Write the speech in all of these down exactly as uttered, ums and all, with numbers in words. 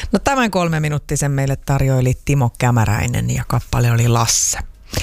No tämän kolme minuuttisen meille tarjoili Timo Kämäräinen ja kappale oli Lasse.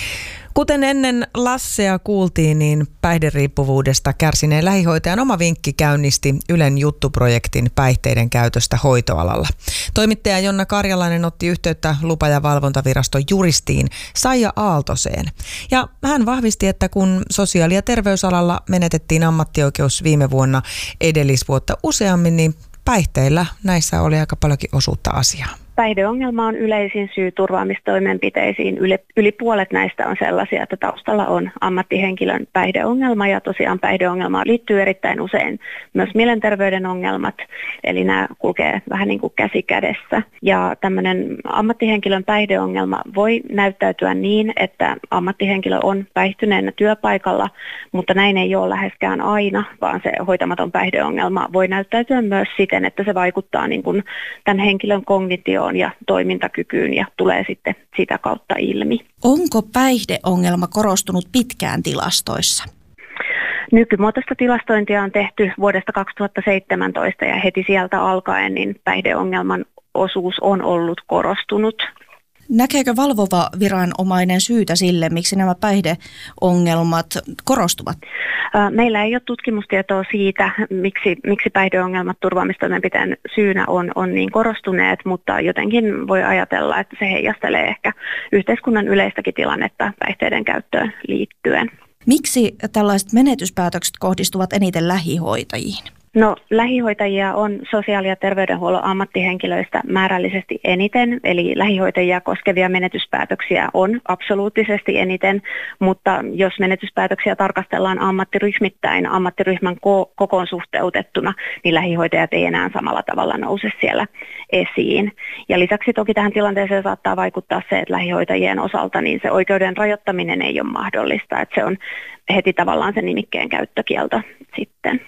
Kuten ennen Lassea kuultiin, niin päihderiippuvuudesta kärsineen lähihoitajan oma vinkki käynnisti Ylen juttuprojektin päihteiden käytöstä hoitoalalla. Toimittaja Jonna Karjalainen otti yhteyttä lupa- ja valvontaviraston juristiin Saija Aaltoseen. Ja hän vahvisti, että kun sosiaali- ja terveysalalla menetettiin ammattioikeus viime vuonna edellisvuotta useammin, niin päihteillä näissä oli aika paljonkin osuutta asiaa. Päihdeongelma on yleisin syy turvaamistoimenpiteisiin. Yli, yli puolet näistä on sellaisia, että taustalla on ammattihenkilön päihdeongelma ja tosiaan päihdeongelmaan liittyy erittäin usein myös mielenterveyden ongelmat, eli nämä kulkee vähän niin kuin käsi kädessä. Ja tämmöinen ammattihenkilön päihdeongelma voi näyttäytyä niin, että ammattihenkilö on päihtyneenä työpaikalla, mutta näin ei ole läheskään aina, vaan se hoitamaton päihdeongelma voi näyttäytyä myös siten, että se vaikuttaa niin kuin tämän henkilön kognitioon ja toimintakykyyn ja tulee sitten sitä kautta ilmi. Onko päihdeongelma korostunut pitkään tilastoissa? Nykymuotoista tilastointia on tehty vuodesta kaksituhattaseitsemäntoista ja heti sieltä alkaen niin päihdeongelman osuus on ollut korostunut. Näkeekö valvova viranomainen syytä sille, miksi nämä päihdeongelmat korostuvat? Meillä ei ole tutkimustietoa siitä, miksi, miksi päihdeongelmat turvaamistoimenpiteen syynä on, on niin korostuneet, mutta jotenkin voi ajatella, että se heijastelee ehkä yhteiskunnan yleistäkin tilannetta päihteiden käyttöön liittyen. Miksi tällaiset menetyspäätökset kohdistuvat eniten lähihoitajiin? No, lähihoitajia on sosiaali- ja terveydenhuollon ammattihenkilöistä määrällisesti eniten, eli lähihoitajia koskevia menetyspäätöksiä on absoluuttisesti eniten, mutta jos menetyspäätöksiä tarkastellaan ammattiryhmittäin, ammattiryhmän ko- kokoon suhteutettuna, niin lähihoitajat ei enää samalla tavalla nouse siellä esiin. Ja lisäksi toki tähän tilanteeseen saattaa vaikuttaa se, että lähihoitajien osalta niin se oikeuden rajoittaminen ei ole mahdollista, että se on heti tavallaan se nimikkeen käyttökielto sitten.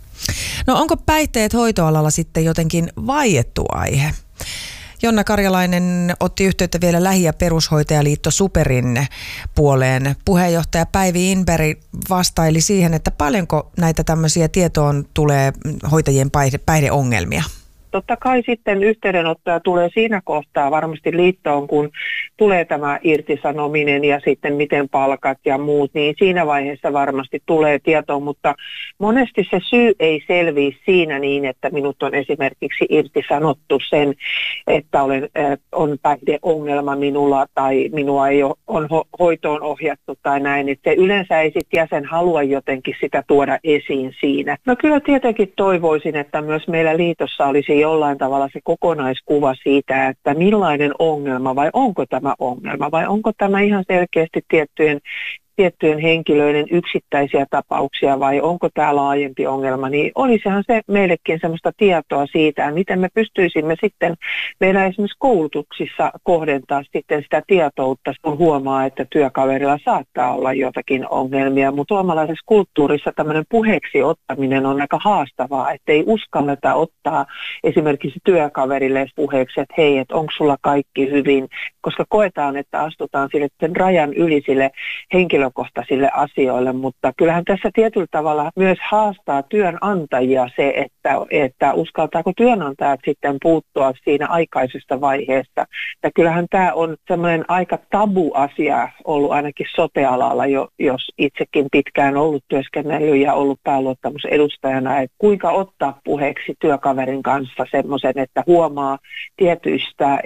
No onko päihteet hoitoalalla sitten jotenkin vaiettu aihe? Jonna Karjalainen otti yhteyttä vielä Lähi- ja perushoitajaliitto Superin puoleen. Puheenjohtaja Päivi Inberg vastaili siihen, että paljonko näitä tämmöisiä tietoon tulee hoitajien päihde- päihdeongelmia. Totta kai sitten yhteydenottoja tulee siinä kohtaa varmasti liittoon, kun tulee tämä irtisanominen ja sitten miten palkat ja muut, niin siinä vaiheessa varmasti tulee tietoa, mutta monesti se syy ei selviä siinä niin, että minut on esimerkiksi irtisanottu sen, että olen, äh, on päihdeongelma minulla tai minua ei ole on ho- hoitoon ohjattu tai näin, että yleensä ei sitten jäsen halua jotenkin sitä tuoda esiin siinä. No kyllä tietenkin toivoisin, että myös meillä liitossa olisi jollain tavalla se kokonaiskuva siitä, että millainen ongelma vai onko tämä ongelma vai onko tämä ihan selkeästi tiettyjen tiettyjen henkilöiden yksittäisiä tapauksia vai onko tämä laajempi ongelma, niin olisihan se meillekin sellaista tietoa siitä, miten me pystyisimme sitten meidän esimerkiksi koulutuksissa kohdentaa sitten sitä tietoutta, kun huomaa, että työkaverilla saattaa olla jotakin ongelmia, mutta suomalaisessa kulttuurissa tämmöinen puheeksi ottaminen on aika haastavaa, ettei uskalleta ottaa esimerkiksi työkaverille puheeksi, että hei, että onko sulla kaikki hyvin, koska koetaan, että astutaan sille sen rajan yli sille henkilökohtaisille asioille, mutta kyllähän tässä tietyllä tavalla myös haastaa työnantajia se, että, että uskaltaako työnantajat sitten puuttua siinä aikaisesta vaiheesta. Ja kyllähän tämä on semmoinen aika tabu asia ollut ainakin sote-alalla, jo, jos itsekin pitkään ollut työskennellyt ja ollut pääluottamusedustajana, että kuinka ottaa puheeksi työkaverin kanssa semmoisen, että huomaa tietyistä,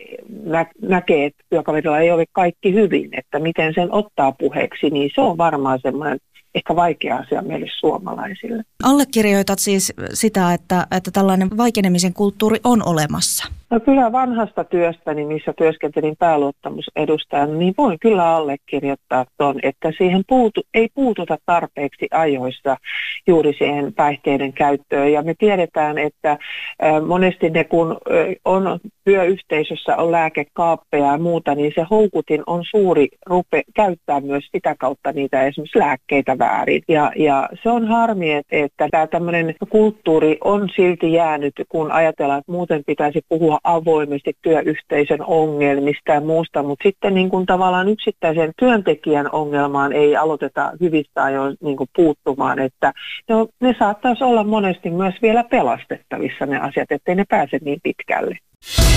nä, näkee, että työkaverilla ei ole kaikki hyvin, että miten sen ottaa puheeksi, niin se on varmaan semmoinen ehkä vaikea asia meille suomalaisille. Allekirjoitat siis sitä, että, että tällainen vaikenemisen kulttuuri on olemassa? No kyllä vanhasta työstäni, missä työskentelin pääluottamusedustajana, niin voin kyllä allekirjoittaa ton, että siihen puutu, ei puututa tarpeeksi ajoissa juuri siihen päihteiden käyttöön. Ja me tiedetään, että monesti ne kun on työyhteisössä on lääkekaappeja ja muuta, niin se houkutin on suuri rupe käyttää myös sitä kautta niitä esimerkiksi lääkkeitä väärin. Ja, ja se on harmi, että, että tämä tämmöinen kulttuuri on silti jäänyt, kun ajatellaan, että muuten pitäisi puhua avoimesti työyhteisön ongelmista ja muusta, mutta sitten niin kuin tavallaan yksittäisen työntekijän ongelmaan ei aloiteta hyvistä ajoin niin kuin puuttumaan, että ne, on, ne saattaisi olla monesti myös vielä pelastettavissa ne asiat, ettei ne pääse niin pitkälle.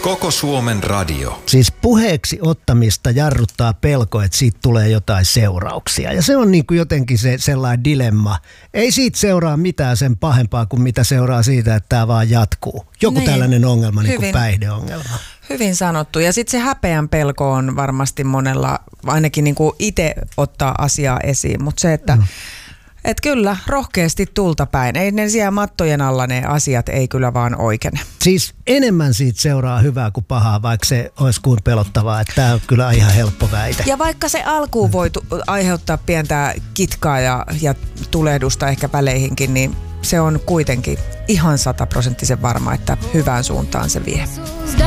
Koko Suomen radio. Siis puheeksi ottamista jarruttaa pelko, että siitä tulee jotain seurauksia. Ja se on niin kuin jotenkin se sellainen dilemma. Ei siitä seuraa mitään sen pahempaa kuin mitä seuraa siitä, että tämä vaan jatkuu. Joku niin, tällainen ongelma, niin kuin päihdeongelma. Hyvin sanottu. Ja sitten se häpeän pelko on varmasti monella, ainakin niin kuin itse ottaa asiaa esiin. Mutta se, että... Mm. Että kyllä, rohkeasti tulta päin. Ei ne siellä mattojen alla ne asiat ei kyllä vaan oikene. Siis enemmän siitä seuraa hyvää kuin pahaa, vaikka se olisi kuin pelottavaa. Että tämä on kyllä ihan helppo väite. Ja vaikka se alkuun voi tu- aiheuttaa pientä kitkaa ja, ja tulehdusta ehkä väleihinkin, niin se on kuitenkin ihan sataprosenttisen varma, että hyvään suuntaan se vie.